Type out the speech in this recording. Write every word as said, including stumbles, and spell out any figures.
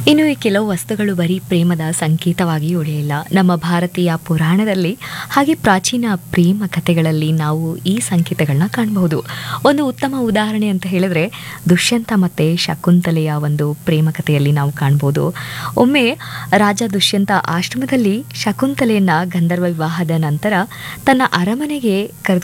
ಇನ್ನು ಈ ಕೆಲವು ವಸ್ತುಗಳು ಬರೀ ಪ್ರೇಮದ ಸಂಕೇತವಾಗಿ ಉಳಿಯಿಲ್ಲ. ನಮ್ಮ ಭಾರತೀಯ ಪುರಾಣದಲ್ಲಿ ಹಾಗೆ ಪ್ರಾಚೀನ ಪ್ರೇಮ ಕಥೆಗಳಲ್ಲಿ ನಾವು ಈ ಸಂಕೇತಗಳನ್ನ ಕಾಣಬಹುದು. ಒಂದು ಉತ್ತಮ ಉದಾಹರಣೆ ಅಂತ ಹೇಳಿದ್ರೆ ದುಷ್ಯಂತ ಮತ್ತು ಶಕುಂತಲೆಯ ಒಂದು ಪ್ರೇಮ ಕಥೆಯಲ್ಲಿ ನಾವು ಕಾಣ್ಬೋದು. ಒಮ್ಮೆ ರಾಜ ದುಷ್ಯಂತ ಆಶ್ರಮದಲ್ಲಿ ಶಕುಂತಲೆಯನ್ನ ಗಂಧರ್ವ ವಿವಾಹದ ನಂತರ ತನ್ನ ಅರಮನೆಗೆ ಕರೆದು